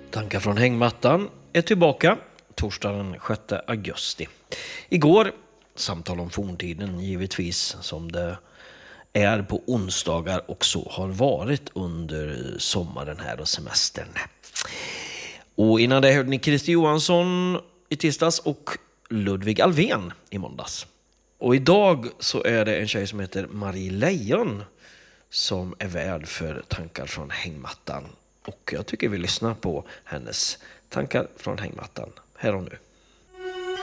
Tankar från hängmattan är tillbaka torsdag den 6 augusti. Igår samtal om forntiden, givetvis som det är på onsdagar och så har varit under sommaren här och semestern. Och innan det hörde ni Christer Johansson i tisdags och Ludvig Alvén i måndags. Och idag så är det en tjej som heter Marie Lejon som är värd för tankar från hängmattan. Och jag tycker vi lyssnar på hennes tankar från hängmattan här och nu.